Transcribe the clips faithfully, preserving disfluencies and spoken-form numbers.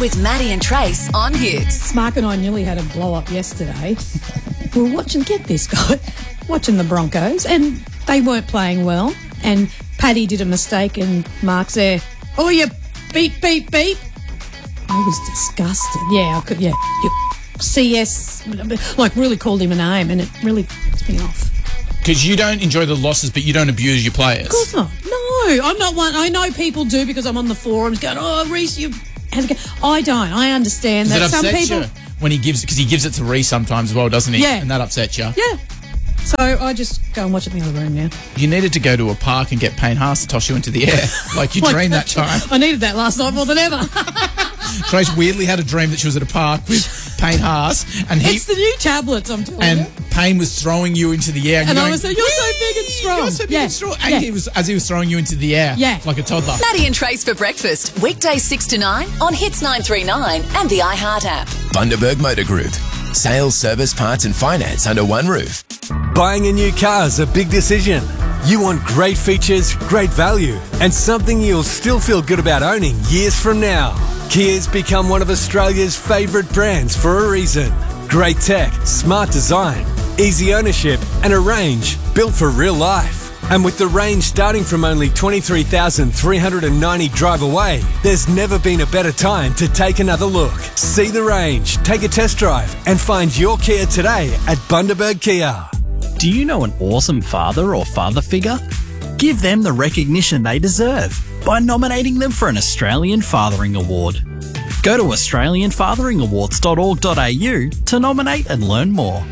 with Maddie and Trace on Hits. Mark and I nearly had a blow up yesterday. We were watching, get this guy, watching the Broncos, and they weren't playing well. And Paddy did a mistake, and Mark's there. Oh, you beep, beep, beep. I was disgusted. Yeah, I could, yeah. You C S, like, really called him a name, and it really pissed me off. Because you don't enjoy the losses, but you don't abuse your players. Of course not. No, I'm not one. I know people do because I'm on the forums going, oh, Reece, you had to go. I don't. I understand Does that it some upset people. you when he gives, because he gives it to Reece sometimes as well, doesn't he? Yeah. And that upsets you. Yeah. So I just go and watch it in the other room now. You needed to go to a park and get Payne Haas to toss you into the air, like you Like dreamed that time. I needed that last night more than ever. Trace weirdly had a dream that she was at a park with Payne Haas, and he It's the new tablets, I'm telling and you. Payne was throwing you into the air, and, And you're I going, was like, you're so big and strong. You're so big Yeah. and strong, and Yeah. he was as he was throwing you into the air, Yeah. like a toddler. Maddie and Trace for breakfast. Weekdays six to nine on Hits nine three nine and the iHeart app. Bundaberg Motor Group. Sales, service, parts and finance under one roof. Buying a new car is a big decision. You want great features, great value, and something you'll still feel good about owning years from now. Kia's become one of Australia's favourite brands for a reason. Great tech, smart design, easy ownership, and a range built for real life. And with the range starting from only twenty-three thousand three hundred ninety drive away, there's never been a better time to take another look. See the range, take a test drive, and find your Kia today at Bundaberg Kia. Do you know an awesome father or father figure? Give them the recognition they deserve by nominating them for an Australian Fathering Award. Go to australian fathering awards dot org dot a u to nominate and learn more.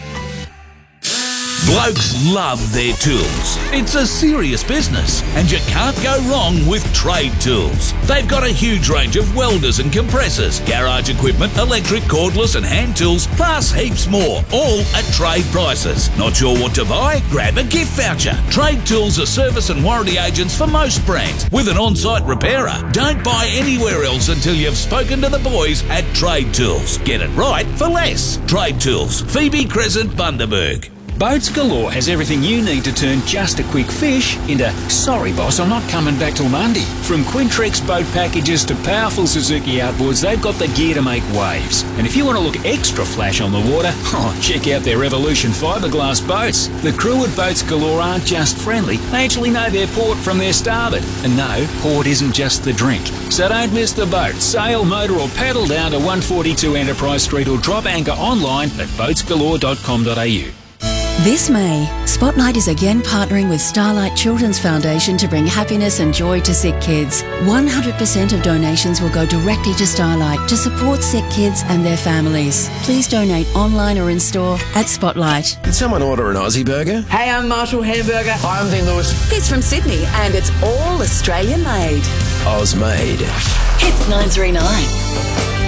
Blokes love their tools. It's a serious business, and you can't go wrong with Trade Tools. They've got a huge range of welders and compressors, garage equipment, electric, cordless and hand tools, plus heaps more, all at trade prices. Not sure what to buy? Grab a gift voucher. Trade Tools are service and warranty agents for most brands, with an on-site repairer. Don't buy anywhere else until you've spoken to the boys at Trade Tools. Get it right for less. Trade Tools, Phoebe Crescent, Bundaberg. Boats Galore has everything you need to turn just a quick fish into, sorry boss, I'm not coming back till Monday. From Quintrex boat packages to powerful Suzuki outboards, they've got the gear to make waves. And if you want to look extra flash on the water, oh, check out their Evolution fiberglass boats. The crew at Boats Galore aren't just friendly, they actually know their port from their starboard. And no, port isn't just the drink. So don't miss the boat, sail, motor or paddle down to one forty-two Enterprise Street or drop anchor online at boats galore dot com dot a u. This May, Spotlight is again partnering with Starlight Children's Foundation to bring happiness and joy to sick kids. one hundred percent of donations will go directly to Starlight to support sick kids and their families. Please donate online or in store at Spotlight. Did someone order an Aussie burger? Hey, I'm Marshall Hamburger. Hi, I'm Dean Lewis. He's from Sydney and it's all Australian made. Oz made. Hits nine three nine.